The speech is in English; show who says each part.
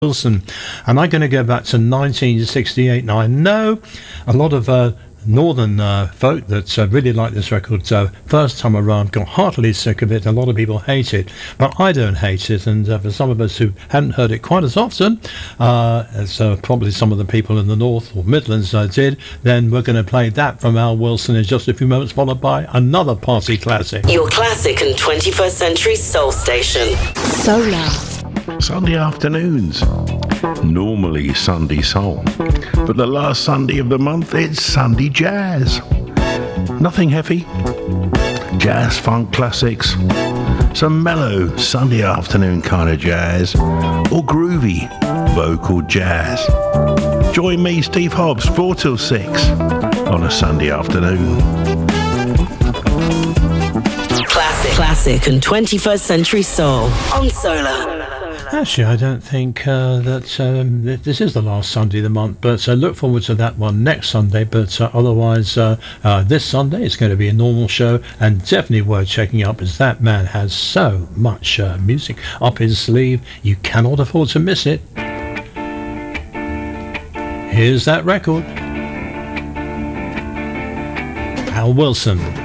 Speaker 1: Wilson, and I'm going to go back to 1968. Now I know a lot of northern folk that really like this record first time around, got heartily sick of it. A lot of people hate it, but I don't hate it, and for some of us who hadn't heard it quite as often as probably some of the people in the North or Midlands did, then we're going to play that from Al Wilson in just a few moments, followed by another party classic.
Speaker 2: Your classic and 21st century soul station. Solar.
Speaker 3: Sunday afternoons, normally Sunday soul, but the last Sunday of the month it's Sunday jazz. Nothing heavy, jazz funk classics, some mellow Sunday afternoon kind of jazz, or groovy vocal jazz. Join me, Steve Hobbs, 4 till 6 on a Sunday afternoon.
Speaker 2: Classic and 21st century soul on Solar.
Speaker 1: Actually, I don't think that this is the last Sunday of the month, but look forward to that one next Sunday. But otherwise, this Sunday is going to be a normal show, and definitely worth checking up, as that man has so much music up his sleeve. You cannot afford to miss it. Here's that record. Al Wilson.